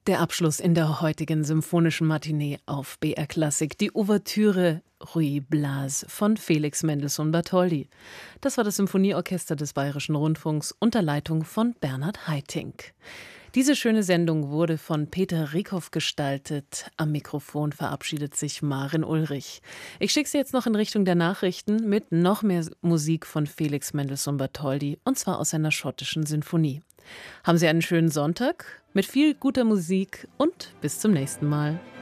Der Abschluss in der heutigen symphonischen Matinee auf BR Klassik, die Ouvertüre Ruy Blas von Felix Mendelssohn Bartholdy. Das war das Symphonieorchester des Bayerischen Rundfunks unter Leitung von Bernhard Haitink. Diese schöne Sendung wurde von Peter Rieckhoff gestaltet. Am Mikrofon verabschiedet sich Maren Ulrich. Ich schicke Sie jetzt noch in Richtung der Nachrichten mit noch mehr Musik von Felix Mendelssohn Bartholdy, und zwar aus seiner schottischen Sinfonie. Haben Sie einen schönen Sonntag mit viel guter Musik und bis zum nächsten Mal.